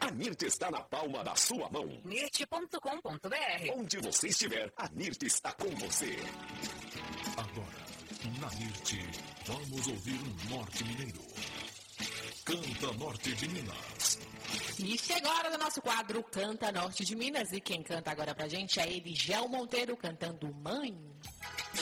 A NIRT está na palma da sua mão. NIRT.com.br. Onde você estiver, a NIRT está com você. Agora, na NIRT, vamos ouvir um norte mineiro. Canta Norte de Minas. E chegou a hora do nosso quadro Canta Norte de Minas. E quem canta agora pra gente é Eligel Monteiro, cantando Mãe.